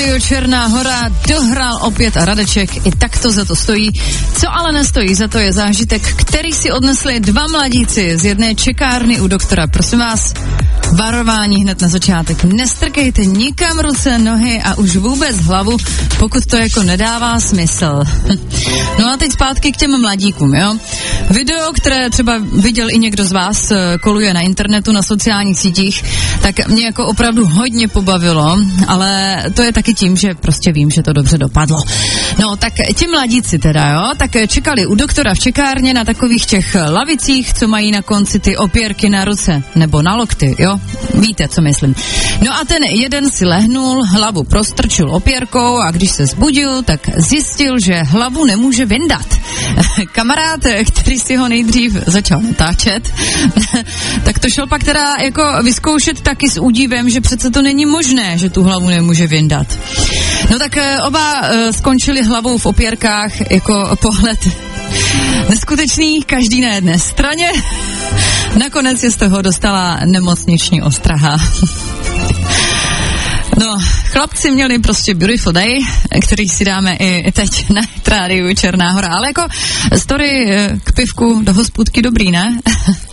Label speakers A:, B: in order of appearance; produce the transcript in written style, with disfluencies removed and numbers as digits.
A: Rádio Černá Hora dohrál opět a Radeček i takto za to stojí. Co ale nestojí za to je zážitek, který si odnesli dva mladíci z jedné čekárny u doktora. Prosím vás, varování hned na začátek. Nestrkejte nikam ruce, nohy a už vůbec hlavu, pokud to jako nedává smysl. No a teď zpátky k těm mladíkům, jo. Video, které třeba viděl i někdo z vás, koluje na internetu, na sociálních sítích, tak mě jako opravdu hodně pobavilo, ale to je taky tím, že prostě vím, že to dobře dopadlo. No, tak ti mladíci teda, jo, tak čekali u doktora v čekárně na takových těch lavicích, co mají na konci ty opěrky na ruce, nebo na lokty, jo, víte, co myslím. No a ten jeden si lehnul, hlavu prostrčil opěrkou a když se zbudil, tak zjistil, že hlavu nemůže vyndat. Kamarád, který si ho nejdřív začal natáčet, tak to šel pak teda jako vyzkoušet taky s údivem, že přece to není možné, že tu hlavu nemůže vyndat. No tak oba skončili hlavou v opěrkách, jako pohled neskutečný, každý na jedné straně. Nakonec je z toho dostala nemocniční ostraha. No, chlapci měli prostě beautiful day, který si dáme i teď na Rádiu Černá Hora, ale jako story k pivku do hospůdky dobrý, ne?